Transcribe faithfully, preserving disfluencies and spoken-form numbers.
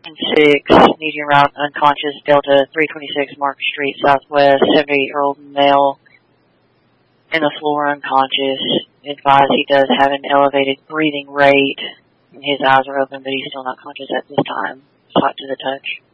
six, medium route, unconscious, Delta three twenty-six Market Street, Southwest, seventy-eight-year-old male, in the floor, unconscious. Advised he does have an elevated breathing rate. His eyes are open, but he's still not conscious at this time. Hot to the touch.